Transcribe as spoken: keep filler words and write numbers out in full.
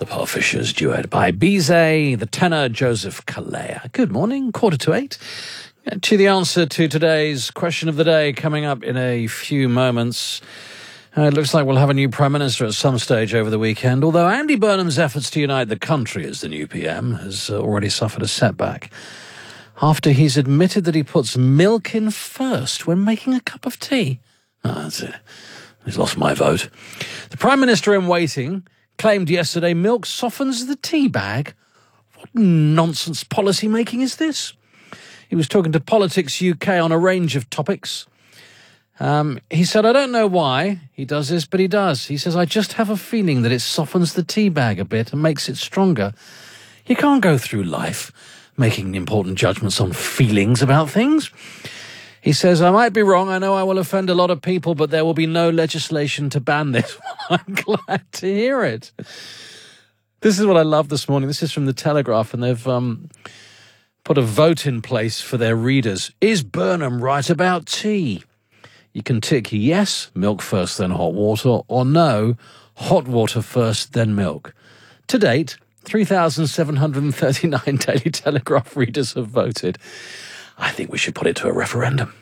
The Paul Fishers duet by Bizet, the tenor Joseph Calleja. Good morning, quarter to eight. To the answer to today's question of the day coming up in a few moments. Uh, it looks like we'll have a new Prime Minister at some stage over the weekend, although Andy Burnham's efforts to unite the country as the new P M has uh, already suffered a setback after he's admitted that he puts milk in first when making a cup of tea. Oh, that's it. He's lost my vote. The Prime Minister in waiting claimed yesterday milk softens the tea bag. What nonsense policy making is this? He was talking to Politics U K on a range of topics. Um, he said, I don't know why he does this, but he does. He says, I just have a feeling that it softens the tea bag a bit and makes it stronger. You can't go through life making important judgments on feelings about things. He says, I might be wrong. I know I will offend a lot of people, but there will be no legislation to ban this. I'm glad to hear it. This is what I love this morning. This is from The Telegraph, and they've um, put a vote in place for their readers. Is Burnham right about tea? You can tick yes, milk first, then hot water, or no, hot water first, then milk. To date, three thousand seven hundred thirty-nine Daily Telegraph readers have voted. I think we should put it to a referendum.